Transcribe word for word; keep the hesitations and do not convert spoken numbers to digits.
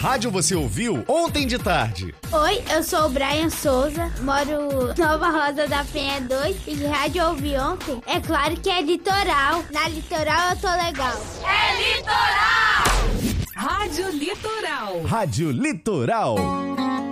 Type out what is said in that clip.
rádio você ouviu ontem de tarde? Oi, eu sou o Brian Souza, moro Nova Rosa da Penha dois e de rádio eu ouvi ontem. É claro que é litoral. Na litoral eu tô legal. É litoral! Rádio Litoral. Rádio Litoral.